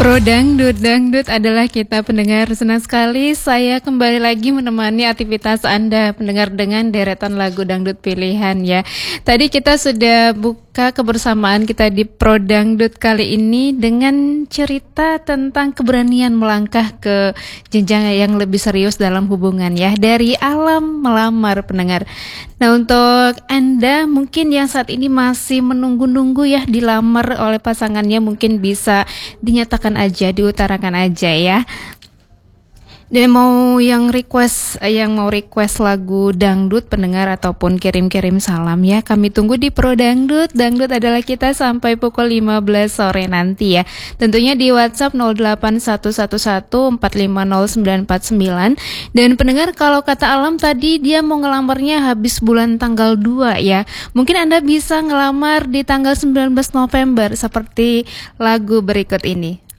Pro Dangdut, Dangdut adalah kita pendengar. Senang sekali saya kembali lagi menemani aktivitas Anda pendengar dengan deretan lagu dangdut pilihan ya. Tadi kita sudah buka kebersamaan kita di Pro Dangdut kali ini dengan cerita tentang keberanian melangkah ke jenjang yang lebih serius dalam hubungan ya. Dari alam melamar pendengar. Nah, untuk Anda mungkin yang saat ini masih menunggu-nunggu ya dilamar oleh pasangannya, mungkin bisa dinyatakan aja, diutarakan aja ya. Dan yang mau request lagu dangdut pendengar ataupun kirim-kirim salam ya, kami tunggu di Pro Dangdut. Dangdut adalah kita sampai pukul 15 sore nanti ya. Tentunya di WhatsApp 08111450949. Dan pendengar, kalau kata Alam tadi dia mau ngelamarnya habis bulan tanggal 2 ya. Mungkin Anda bisa ngelamar di tanggal 19 November seperti lagu berikut ini.